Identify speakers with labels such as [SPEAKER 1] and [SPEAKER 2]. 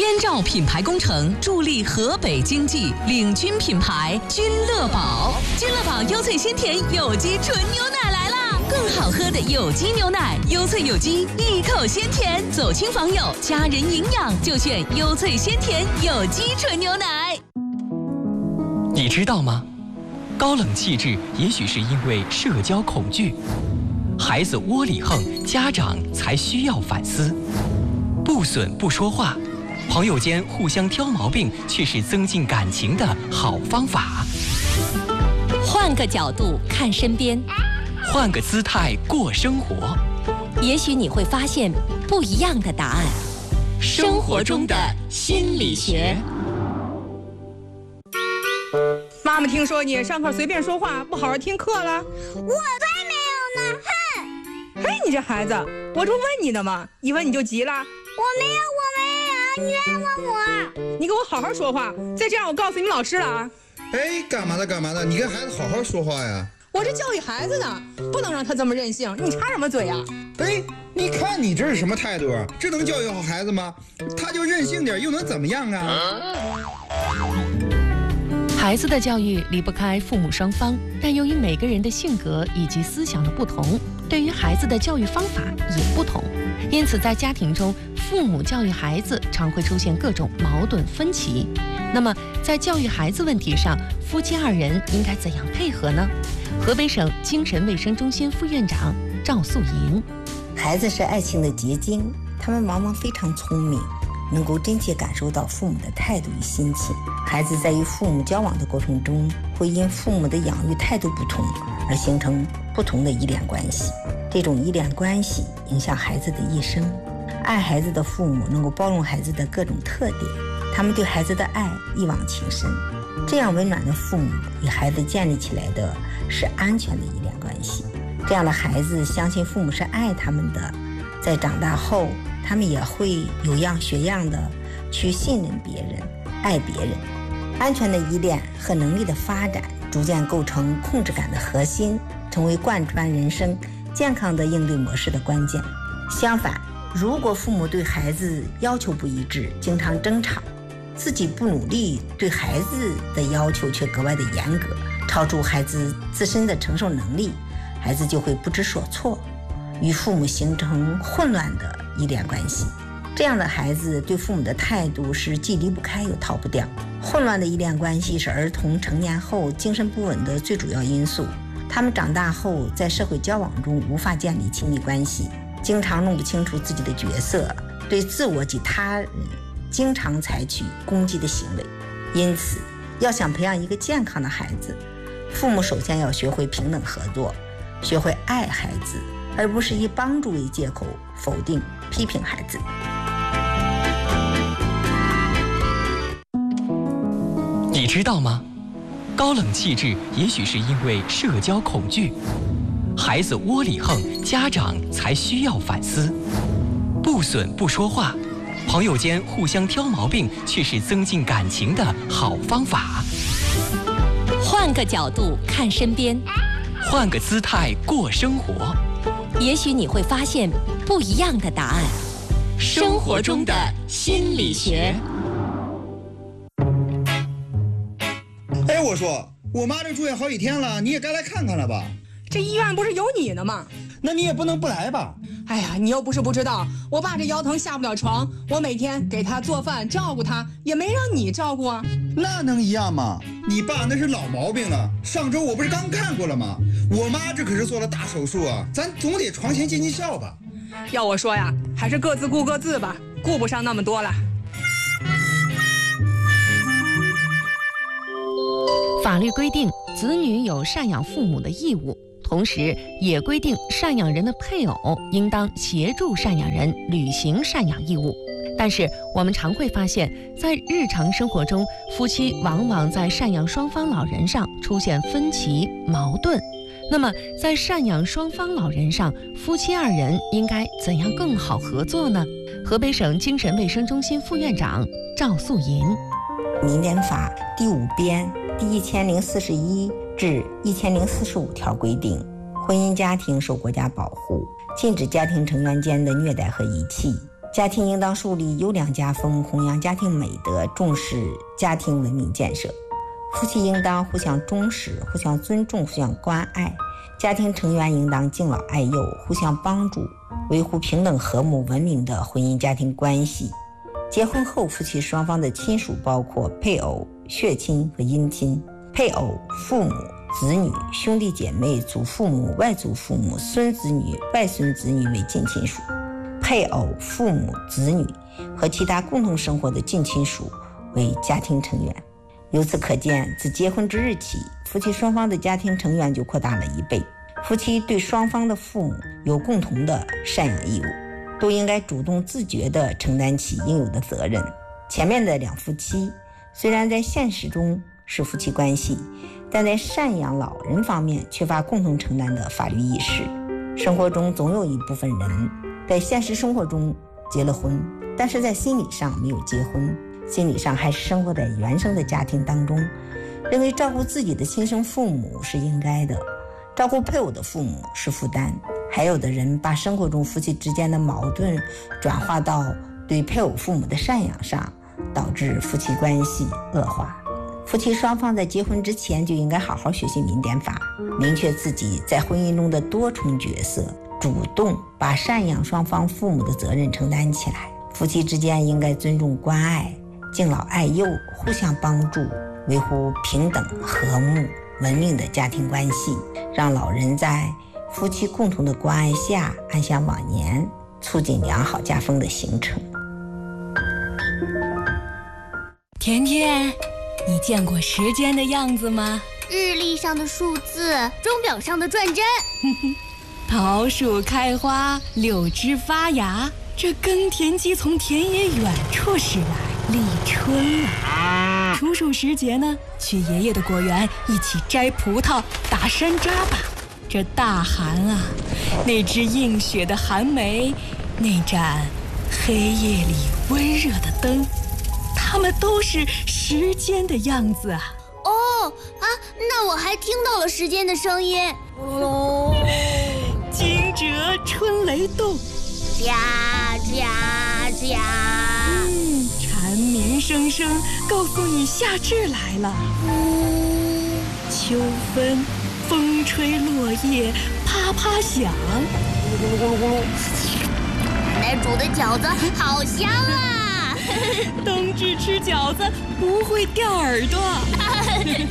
[SPEAKER 1] 燕赵品牌工程助力河北经济，领军品牌君乐宝。君乐宝优萃鲜甜有机纯牛奶来啦！更好喝的有机牛奶，优萃有机，一口鲜甜，走亲访友，家人营养就选优萃鲜甜有机纯牛奶。
[SPEAKER 2] 你知道吗？高冷气质也许是因为社交恐惧，孩子窝里横，家长才需要反思。不损不说话，朋友间互相挑毛病，却是增进感情的好方法。
[SPEAKER 1] 换个角度看身边，
[SPEAKER 2] 换个姿态过生活，
[SPEAKER 1] 也许你会发现不一样的答案。生活中的心理学。
[SPEAKER 3] 妈妈听说你上课随便说话，不好好听课了。
[SPEAKER 4] 我才没有呢，哼！
[SPEAKER 3] 嘿，你这孩子，我这不问你的吗？一问你就急了。
[SPEAKER 4] 我没有，你冤枉我！
[SPEAKER 3] 你给我好好说话，再这样我告诉你们老师了啊！
[SPEAKER 5] 哎，干嘛的？你跟孩子好好说话呀！
[SPEAKER 3] 我这教育孩子呢，不能让他这么任性。你插什么嘴呀？
[SPEAKER 5] 哎，你看你这是什么态度啊？这能教育好孩子吗？他就任性点，又能怎么样啊？
[SPEAKER 6] 孩子的教育离不开父母双方，但由于每个人的性格以及思想的不同，对于孩子的教育方法也不同，因此在家庭中，父母教育孩子常会出现各种矛盾分歧。那么在教育孩子问题上，夫妻二人应该怎样配合呢？河北省精神卫生中心副院长赵素莹：
[SPEAKER 7] 孩子是爱情的结晶，他们往往非常聪明，能够真切感受到父母的态度与心情。孩子在与父母交往的过程中，会因父母的养育态度不同而形成不同的依恋关系。这种依恋关系影响孩子的一生。爱孩子的父母能够包容孩子的各种特点，他们对孩子的爱一往情深。这样温暖的父母与孩子建立起来的是安全的依恋关系。这样的孩子相信父母是爱他们的，在长大后他们也会有样学样的去信任别人，爱别人。安全的依恋和能力的发展逐渐构成控制感的核心，成为贯穿人生健康的应对模式的关键。相反，如果父母对孩子要求不一致，经常争吵，自己不努力，对孩子的要求却格外的严格，超出孩子自身的承受能力，孩子就会不知所措，与父母形成混乱的依恋关系。这样的孩子对父母的态度是既离不开又逃不掉。混乱的依恋关系是儿童成年后精神不稳的最主要因素。他们长大后在社会交往中无法建立亲密关系，经常弄不清楚自己的角色，对自我及他人经常采取攻击的行为。因此，要想培养一个健康的孩子，父母首先要学会平等合作，学会爱孩子，而不是以帮助为借口否定、批评孩子。
[SPEAKER 2] 你知道吗？高冷气质也许是因为社交恐惧，孩子窝里横，家长才需要反思。不损不说话，朋友间互相挑毛病，却是增进感情的好方法。
[SPEAKER 1] 换个角度看身边，
[SPEAKER 2] 换个姿态过生活，
[SPEAKER 1] 也许你会发现不一样的答案。生活中的心理学。
[SPEAKER 5] 哎，我说，我妈这住院好几天了，你也该来看看了吧？
[SPEAKER 3] 这医院不是有你呢吗？
[SPEAKER 5] 那你也不能不来吧？
[SPEAKER 3] 哎呀，你又不是不知道，我爸这腰疼下不了床，我每天给他做饭照顾他，也没让你照顾啊。
[SPEAKER 5] 那能一样吗？你爸那是老毛病了，上周我不是刚看过了吗？我妈这可是做了大手术啊，咱总得床前尽尽孝吧。
[SPEAKER 3] 要我说呀，还是各自顾各自吧，顾不上那么多了。
[SPEAKER 6] 法律规定，子女有赡养父母的义务，同时也规定赡养人的配偶应当协助赡养人履行赡养义务。但是我们常会发现，在日常生活中，夫妻往往在赡养双方老人上出现分歧、矛盾。那么在赡养双方老人上，夫妻二人应该怎样更好合作呢？河北省精神卫生中心副院长赵素莹：
[SPEAKER 7] 民典法第5编第1041至1045条规定，婚姻家庭受国家保护，禁止家庭成员间的虐待和遗弃， 家庭应当树立优良家风，弘扬家庭美德，重视家庭文明建设。夫妻应当互相忠实，互相尊重，互相关爱。家庭成员应当敬老爱幼，互相帮助，维护平等和睦文明的婚姻家庭关系。结婚后，夫妻双方的亲属包括配偶、血亲和姻亲。配偶、父母、子女、兄弟姐妹、祖父母、外祖父母、孙子女、外孙子女为近亲属。配偶、父母、子女和其他共同生活的近亲属为家庭成员。由此可见，自结婚之日起，夫妻双方的家庭成员就扩大了1倍。夫妻对双方的父母有共同的赡养义务，都应该主动自觉地承担起应有的责任。前面的两夫妻虽然在现实中是夫妻关系，但在赡养老人方面缺乏共同承担的法律意识。生活中总有一部分人在现实生活中结了婚，但是在心理上没有结婚，心理上还是生活在原生的家庭当中，认为照顾自己的亲生父母是应该的，照顾配偶的父母是负担。还有的人把生活中夫妻之间的矛盾转化到对配偶父母的赡养上，导致夫妻关系恶化。夫妻双方在结婚之前就应该好好学习民典法，明确自己在婚姻中的多重角色，主动把赡养双方父母的责任承担起来。夫妻之间应该尊重关爱，敬老爱幼，互相帮助，维护平等和睦文明的家庭关系，让老人在夫妻共同的关爱下安享晚年，促进良好家风的形成。
[SPEAKER 8] 甜甜，你见过时间的样子吗？
[SPEAKER 4] 日历上的数字，钟表上的转针。
[SPEAKER 8] 桃树开花，柳枝发芽，这耕田机从田野远处驶来，立春了。处暑时节呢，去爷爷的果园一起摘葡萄、打山楂吧。这大寒啊，那只映雪的寒梅，那盏黑夜里温热的灯，它们都是时间的样子啊。
[SPEAKER 4] 那我还听到了时间的声音。
[SPEAKER 8] 惊蛰春雷动，
[SPEAKER 4] 喳喳喳。
[SPEAKER 8] 蝉鸣声声告诉你夏至来了。秋分，风吹落叶啪啪响。
[SPEAKER 4] 奶奶煮的饺子好香啊！
[SPEAKER 8] 冬至吃饺子不会掉耳朵。